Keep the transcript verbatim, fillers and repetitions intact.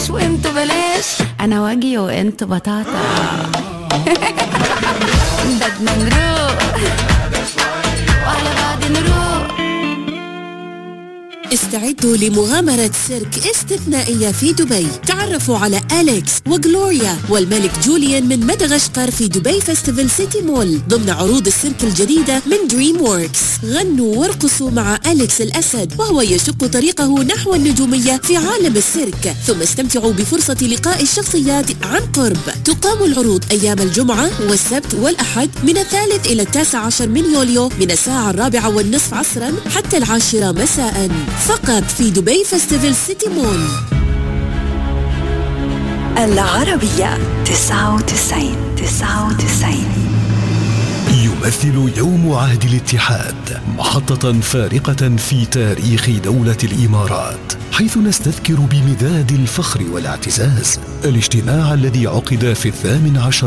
بلاش وانتوا بلاش، انا واجي وانتوا بطاطا. بدنا نروح وعلى بعض نروح. استعدوا لمغامرة سيرك استثنائية في دبي. تعرفوا على أليكس وغلوريا والملك جوليان من مدغشقر في دبي فيستيفال سيتي مول ضمن عروض السيرك الجديدة من دريم ووركس. غنوا وارقصوا مع أليكس الأسد وهو يشق طريقه نحو النجومية في عالم السيرك، ثم استمتعوا بفرصة لقاء الشخصيات عن قرب. تقام العروض أيام الجمعة والسبت والأحد من الثالث إلى التاسع عشر من يوليو من الساعة الرابعة والنصف عصرا حتى العاشرة مساء، فقط في دبي فيستيفال سيتي مول. العربية تسعة وتسعين تسعة وتسعين. يمثل يوم عهد الاتحاد محطة فارقة في تاريخ دولة الإمارات، حيث نستذكر بمداد الفخر والاعتزاز الاجتماع الذي عقد في الثامن عشر